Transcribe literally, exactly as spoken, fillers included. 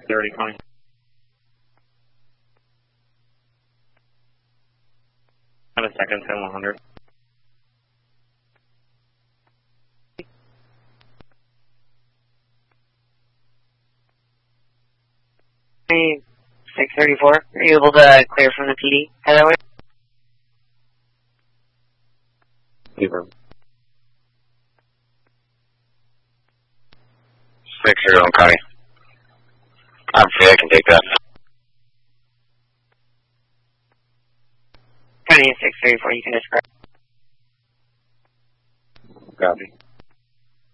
thirty, calling. Have a second, ten one hundred. six thirty-four, are you able to clear from the P D? Head that way? Super. six zero, I'm coming. I'm free, I can take that. County six thirty-four, you can describe. Copy.